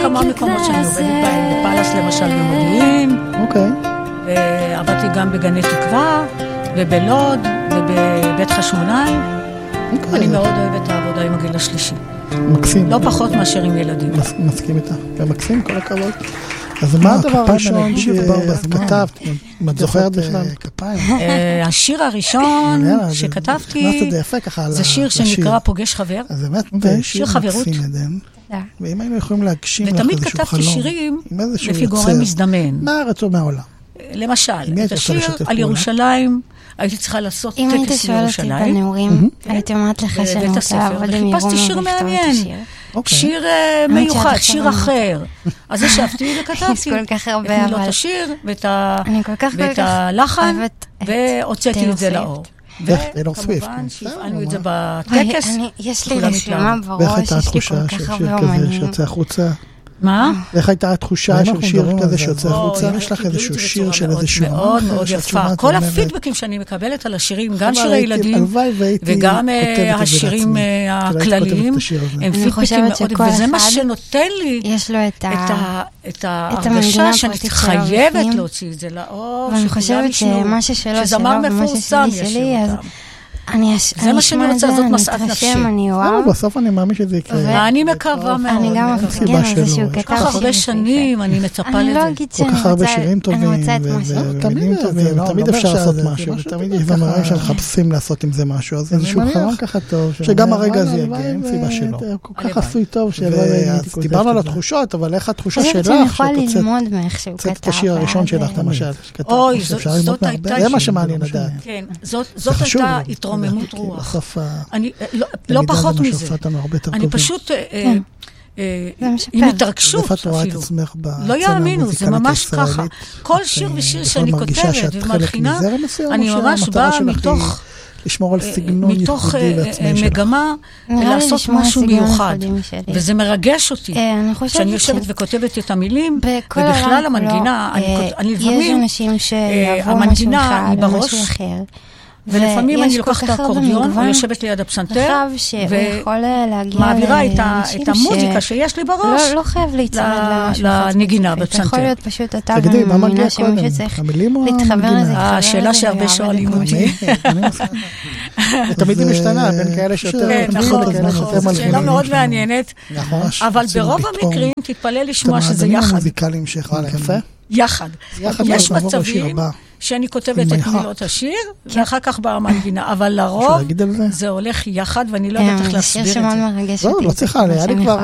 כמה מקומות שאני עובדת בהם, בפלס למשל במודיעין. אוקיי. ועבדתי גם בגני תקווה, ובלוד, ובבית חשמונאי. אני מאוד אוהבת את העבודה עם הגיל השלישי. מקסים. לא פחות מאשר עם ילדים. מסכים איתה. ומקסים, כל הכבוד. אז מה הדבר הראשון שכתבת? אם את זוכרת בכלל? השיר הראשון שכתבתי, זה שיר שנקרא פוגש חבר. אז באמת, שיר חברות. ואם היינו יכולים להגשים לך ותמיד איזשהו חלום. כתבתי שירים לפי גורם מזדמן. מהארץ או מהעולם? למשל, את השיר על ירושלים, הייתי צריכה לעשות טקס לירושלים. אם היית שואל אותי בנעורים, הייתי אומרת לך שאני רוצה לעבוד עם ירום ולכתוב את השיר. שיר מיוחד, שיר אחר. אז ישבתי וכתבתי. יש כל כך הרבה, את מילות השיר ואת הלחן, והוצאתי את זה לאור. וכמובן שהפעלנו את זה בטקס. יש לי רשימה בראש, יש לי כל כך הרבה אומנים. שיוצא החוצה? מה? איך הייתה התחושה של שיר כזה שיוצא החוצה? יש לך איזשהו שיר של איזשהו... מאוד מאוד יפה. כל הפידבקים שאני מקבלת על השירים, גם שירי ילדים, וגם השירים הכלליים, הם פידבקים מאוד, וזה מה שנותן לי את ההרגשה שאני חייבת להוציא את זה לאור, ואני חושבת שמה ששלו שלו ומה ששלי, אז... זה מה שאני רוצה, זאת מסעת נפשי. בסוף אני מאמין שזה יקרה. אני מקווה מאוד. אני גם מפגן על זה שהוא כתב. כל כך הרבה שנים אני מצפה לזה. כל כך הרבה שירים טובים ומילים טובים, תמיד אפשר לעשות משהו, ותמיד יש דברים שמחפשים לעשות עם זה משהו, אז איזשהו חלום ככה טוב, שגם הרגע זה יגיע, אין סיבה שלא. כל כך עשוי טוב, דיברנו על התחושות, אבל איך התחושה שלך, אני יכולה ללמוד מאיך שהוא כתב. את השיר הראשון שלך, למשל. אוי, זאת הייתה... זה מה שמעניין לדעת. כן, זאת הייתה התרוממות רוח. לא פחות מזה. אני פשוט עם התרגשות אפילו. לא יאמינו, זה ממש ככה. כל שיר ושיר שאני כותבת ומלחינה, אני ממש באה מתוך... לשמור על סגנון ייחודי לעצמי שלך. מגמה לעשות משהו מיוחד. וזה מרגש אותי. כשאני יושבת וכותבת את המילים, ובכלל המנגינה, אני לפעמים, המנגינה היא בראש, ולפעמים אני לוקחת את האקורדיון, או יושבת ליד הפסנתר, ומעבירה את המוזיקה שיש לי בראש, לא חייב להצטמד לנגינה בפסנתר. יכול להיות פשוט אתה במאמינה שמישהו צריך להתחבר לזה. השאלה שהרבה שואלים אותי. תמיד היא משתנה, בין כאלה שיותר... נכון, שאלה מאוד מעניינת, אבל ברוב המקרים תתפלא לשמוע שזה יחד. יחד. יש מצבים שאני כותבת את מילות השיר, ואחר כך באה המנגינה, אבל לרוב זה הולך יחד, ואני לא יודעת איך להסביר את זה. לא צריכה, היה לי כבר